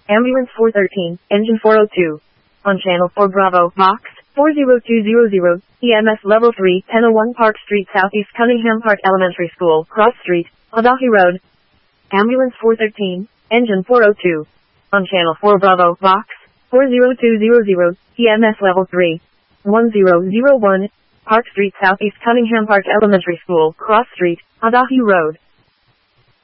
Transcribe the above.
Ambulance 413, Engine 402. On Channel 4 Bravo, Box 40200, EMS Level 3, 1001 Park Street Southeast Cunningham Park Elementary School, Cross Street, Adahi Road. Ambulance 413, Engine 402. On Channel 4 Bravo, Box 40200, EMS Level 3, 1001, Park Street Southeast Cunningham Park Elementary School, Cross Street, Adahi Road.